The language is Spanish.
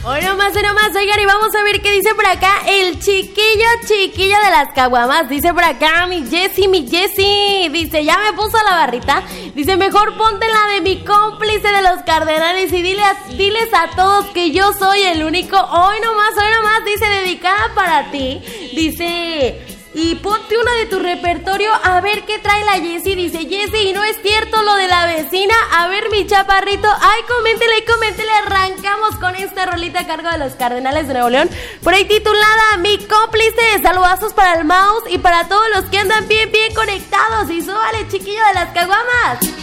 Hoy nomás, oigan, y vamos a ver qué dice por acá el chiquillo de las caguamas. Dice por acá mi Jessy, dice, ya me puso la barrita. Dice, mejor ponte la de mi cómplice de los Cardenales y diles a todos que yo soy el único. Hoy nomás, dice, dedicada para ti. Dice, y ponte una de tu repertorio a ver qué trae la Jessy. Dice, Jessy, y no es cierto lo de la vecina. A ver, mi chaparrito, ay, coméntele, arrancamos con esta rolita a cargo de los Cardenales de Nuevo León, por ahí titulada Mi Cómplice. Saludazos para el mouse y para todos los que andan bien conectados. Y súbale, chiquillo de las caguamas.